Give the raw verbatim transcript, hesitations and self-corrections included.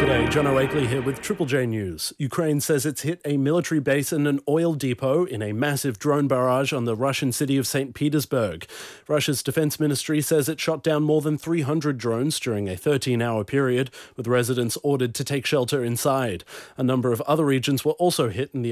G'day, John O'Akley here with Triple J News. Ukraine says it's hit a military base and an oil depot in a massive drone barrage on the Russian city of Saint Petersburg. Russia's defense ministry says it shot down more than three hundred drones during a thirteen-hour period, with residents ordered to take shelter inside. A number of other regions were also hit in the